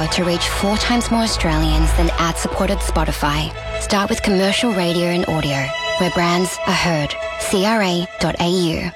To reach 4 times more Australians than ad-supported Spotify. Start with commercial radio and audio, where brands are heard. CRA.au.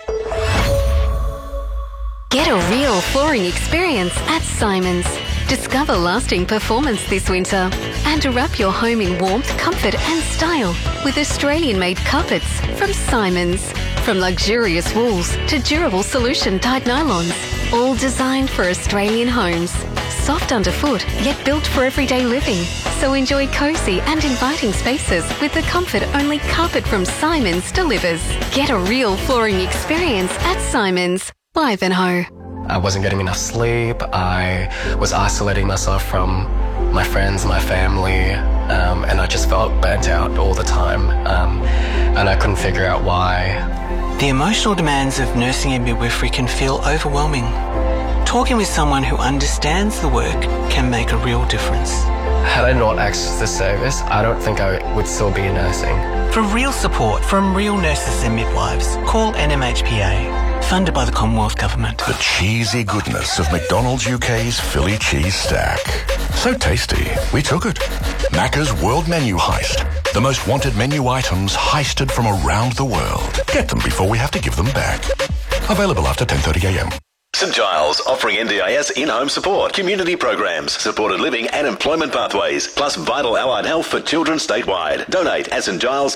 Get a real flooring experience at Simons. Discover lasting performance this winter and wrap your home in warmth, comfort and style with Australian-made carpets from Simons. From luxurious wools to durable solution-dyed nylons, all designed for Australian homes. Soft underfoot, yet built for everyday living. So enjoy cosy and inviting spaces with the comfort only carpet from Simons delivers. Get a real flooring experience at Simons. Ivanhoe. I wasn't getting enough sleep. I was isolating myself from my friends, my family, and I just felt burnt out all the time, and I couldn't figure out why. The emotional demands of nursing and midwifery can feel overwhelming. Talking with someone who understands the work can make a real difference. Had I not accessed this service, I don't think I would still be nursing. For real support from real nurses and midwives, call NMHPA, funded by the Commonwealth Government. The cheesy goodness of McDonald's UK's Philly cheese stack. So tasty, we took it. Macca's World Menu Heist. The most wanted menu items heisted from around the world. Get them before we have to give them back. Available after 10:30am. St Giles offering NDIS in-home support, community programs, supported living and employment pathways, plus vital allied health for children statewide. Donate at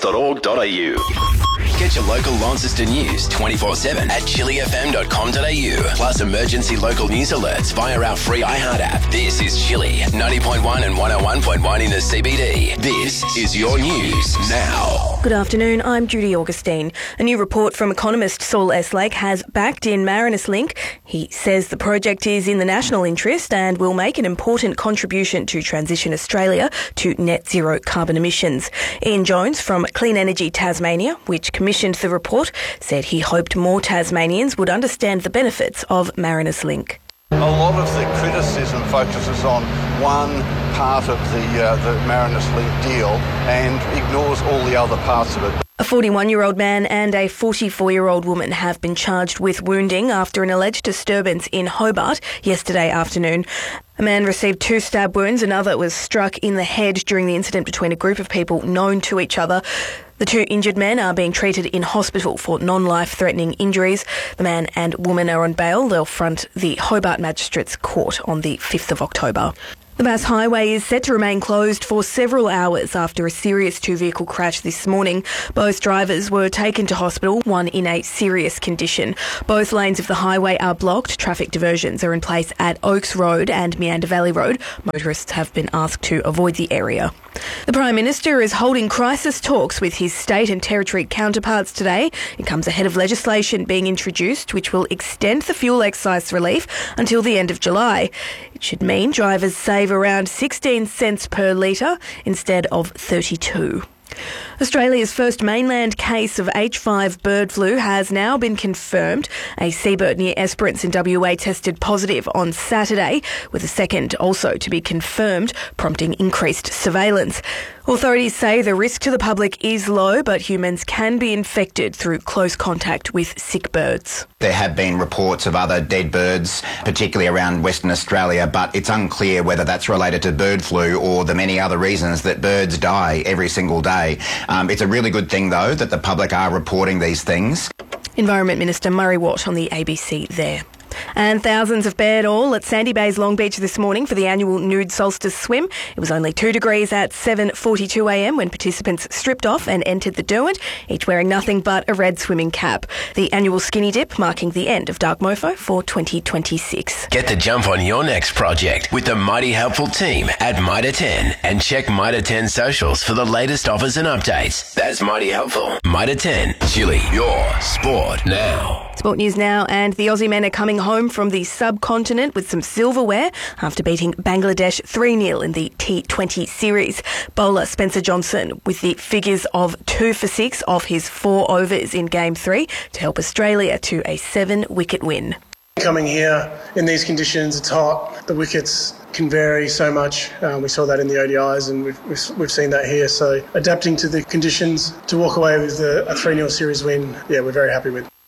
stgiles.org.au. Get your local Launceston news 24/7 at chillyfm.com.au. Plus emergency local news alerts via our free iHeart app. This is Chilly, 90.1 and 101.1 in the CBD. This is your news now. Good afternoon, I'm Judy Augustine. A new report from economist Saul Eslake has backed in Marinus Link. He says the project is in the national interest and will make an important contribution to transition Australia to net zero carbon emissions. Ian Jones from Clean Energy Tasmania, which commissioned the report, said he hoped more Tasmanians would understand the benefits of Marinus Link. A lot of the criticism focuses on one part of the Marinus Link deal and ignores all the other parts of it. A 41-year-old man and a 44-year-old woman have been charged with wounding after an alleged disturbance in Hobart yesterday afternoon. A man received 2 stab wounds, another was struck in the head during the incident between a group of people known to each other. The 2 injured men are being treated in hospital for non-life-threatening injuries. The man and woman are on bail. They'll front the Hobart Magistrates Court on the 5th of October. The Bass Highway is set to remain closed for several hours after a serious 2-vehicle crash this morning. Both drivers were taken to hospital, one in a serious condition. Both lanes of the highway are blocked. Traffic diversions are in place at Oaks Road and Meander Valley Road. Motorists have been asked to avoid the area. The Prime Minister is holding crisis talks with his state and territory counterparts today. It comes ahead of legislation being introduced which will extend the fuel excise relief until the end of July. It should mean drivers save around 16 cents per litre instead of 32. Australia's first mainland case of H5 bird flu has now been confirmed. A seabird near Esperance in WA tested positive on Saturday, with a second also to be confirmed, prompting increased surveillance. Authorities say the risk to the public is low, but humans can be infected through close contact with sick birds. There have been reports of other dead birds, particularly around Western Australia, but it's unclear whether that's related to bird flu or the many other reasons that birds die every single day. It's a really good thing, though, that the public are reporting these things. Environment Minister Murray Watt on the ABC there. And thousands have bared all at Sandy Bay's Long Beach this morning for the annual Nude Solstice swim. It was only 2 degrees at 7:42am when participants stripped off and entered the Derwent, each wearing nothing but a red swimming cap. The annual skinny dip marking the end of Dark Mofo for 2026. Get the jump on your next project with the mighty helpful team at Mitre 10 and check Mitre 10 socials for the latest offers and updates. That's mighty helpful. Mitre 10, Chilly, your sport now. Sport news now, and the Aussie men are coming home from the subcontinent with some silverware after beating Bangladesh 3-0 in the T20 series. Bowler Spencer Johnson with the figures of 2 for 6 off his 4 overs in Game 3 to help Australia to a 7-wicket win. Coming here in these conditions, it's hot. The wickets can vary so much. We saw that in the ODIs, and we've seen that here. So adapting to the conditions to walk away with a 3-0 series win, we're very happy with.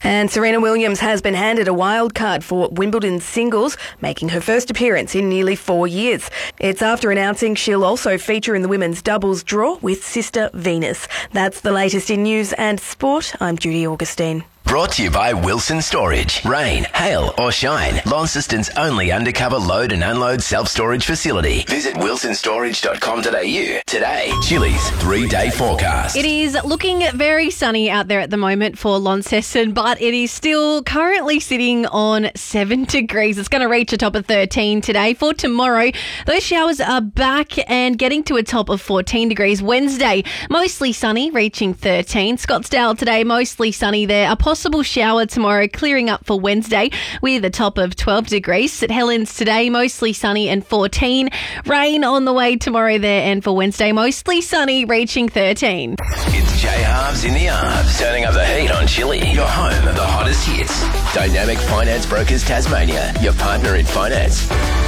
And Serena Williams has been handed a wild card for Wimbledon singles, making her first appearance in nearly 4 years. It's after announcing she'll also feature in the women's doubles draw with sister Venus. That's the latest in news and sport. I'm Judy Augustine. Brought to you by Wilson Storage. Rain, hail or shine. Launceston's only undercover load and unload self-storage facility. Visit wilsonstorage.com.au today. Chili's 3-day forecast. It is looking very sunny out there at the moment for Launceston, but it is still currently sitting on 7 degrees. It's going to reach a top of 13 today. For tomorrow, those showers are back and getting to a top of 14 degrees. Wednesday, mostly sunny, reaching 13. Scottsdale today, mostly sunny there. A possible shower tomorrow, clearing up for Wednesday with a top of 12 degrees. St Helens today, mostly sunny and 14. Rain on the way tomorrow there, and for Wednesday, mostly sunny, reaching 13. It's J Halves in the Arves, turning up the heat on Chili, your home of the hottest hits. Dynamic Finance Brokers Tasmania, your partner in finance.